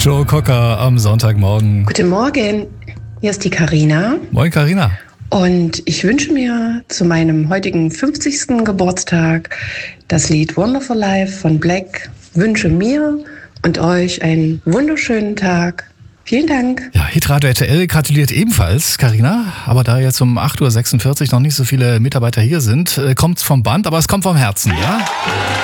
Joe Cocker am Sonntagmorgen. Guten Morgen, hier ist die Carina. Moin Carina. Und ich wünsche mir zu meinem heutigen 50. Geburtstag das Lied Wonderful Life von Black. Wünsche mir und euch einen wunderschönen Tag. Vielen Dank. Ja, Hitradio RTL gratuliert ebenfalls, Carina. Aber da jetzt um 8.46 Uhr noch nicht so viele Mitarbeiter hier sind, kommt's vom Band, aber es kommt vom Herzen, ja?